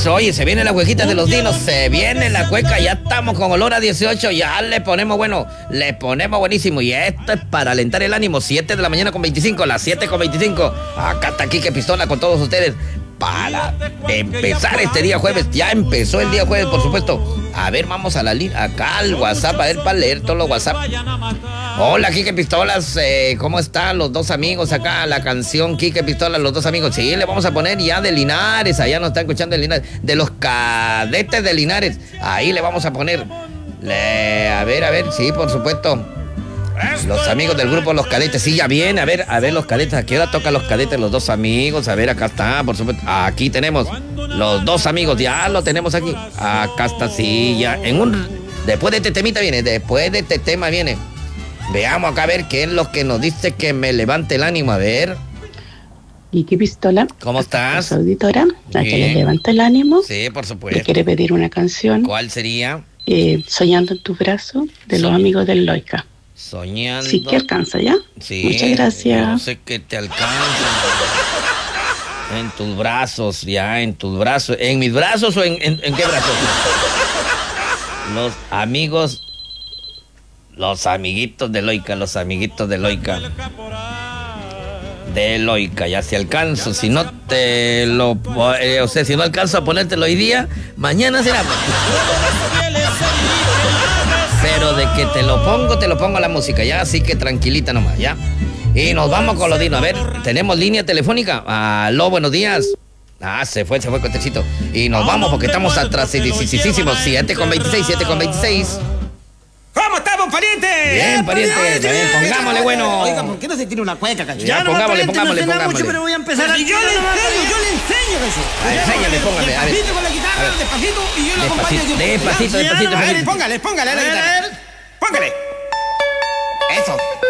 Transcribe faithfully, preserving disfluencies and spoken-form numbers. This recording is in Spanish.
Eso, oye, se viene la cuequita de los dinos, se viene la cueca, ya estamos con olor a dieciocho, ya le ponemos bueno, le ponemos buenísimo. Y esto es para alentar el ánimo, siete de la mañana con veinticinco, las siete con veinticinco. Acá está Quique Pistola con todos ustedes para empezar este día jueves. Ya empezó el día jueves, por supuesto. A ver, vamos a la línea, acá al WhatsApp, a ver, para leer todos los WhatsApp. Hola, Quique Pistolas, eh, ¿cómo están los dos amigos acá? La canción Quique Pistolas, los dos amigos. Sí, le vamos a poner ya de Linares, allá nos están escuchando de Linares, de los cadetes de Linares. Ahí le vamos a poner. Le, a ver, a ver, sí, por supuesto. Los amigos del grupo Los Cadetes, sí, ya viene, a ver, a ver los cadetes, ¿a qué hora tocan los cadetes? Los dos amigos, a ver, acá está, por supuesto, aquí tenemos los dos amigos, ya lo tenemos aquí, acá está, sí, ya, en un, después de este temita viene, después de este tema viene, veamos acá a ver qué es lo que nos dice que me levante el ánimo, a ver. Quique Pistola. ¿Cómo estás? Su auditora, la que le levanta el ánimo. Sí, por supuesto. Le quiere pedir una canción. ¿Cuál sería? Eh, Soñando en tu brazo, de los amigos del Loica. Soñando. Sí que alcanza, ¿ya? Sí. Muchas gracias. No sé que te alcanza. En tus brazos, ya, en tus brazos. ¿En mis brazos o en, en, en qué brazos? Los amigos, los amiguitos de Loica, los amiguitos de Loica. De Loica, ya si alcanzo, si no te lo, eh, o sea, si no alcanzo a ponértelo hoy día, mañana será. Pero de que te lo pongo, te lo pongo a la música, ya, así que tranquilita nomás, ya. Y nos vamos con los dinos. A ver, tenemos línea telefónica. Aló, buenos días. Ah, se fue, se fue, Cotecito. Y nos vamos porque estamos atrasidísimos. siete con veintiséis, siete con veintiséis. ¿Cómo estamos, pariente? Bien, pariente, bien, pongámosle bueno. Oiga, ¿por qué no se tiene una cueca, cacho? Ya, pongámosle, pongámosle, no pongámosle. mucho, pero voy a empezar a... Y yo le enseño, yo le enseño, cacho. A ver, enséñale, póngale, a ver. Despacito con la guitarra, despacito, y yo lo acompaño. Despacito, despacito, despacito, A ver, despacito. póngale, póngale a la guitarra. Póngale. Eso.